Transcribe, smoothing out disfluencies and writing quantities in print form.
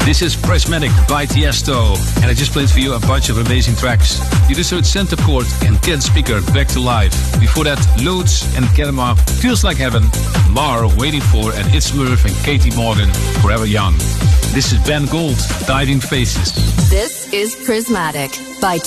This is Prismatic by Tiesto, and I just played for you a bunch of amazing tracks. You just heard Center Court and Ken Speaker, Back to Life. Before that, Loads and Kerma, Feels Like Heaven, Mar, Waiting For, and It's Murph and Katie Morgan, Forever Young. This is Ben Gold, Diving Faces. This is Prismatic by